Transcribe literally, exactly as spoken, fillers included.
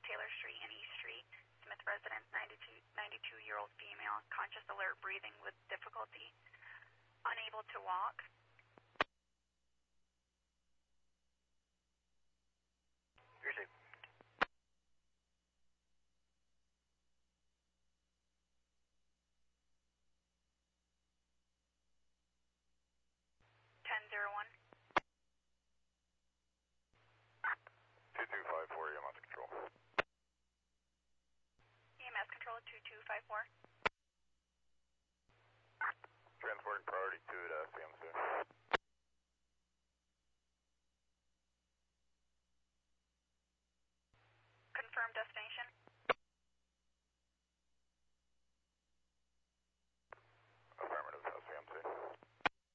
Taylor Street and East Street. Smith residence, ninety-two-year-old female, conscious, alert, breathing with difficulty, unable to walk. Received. ten zero one. two two five four, E M S control. E M S control, two two five four. Transporting priority two to C M C. Confirm destination.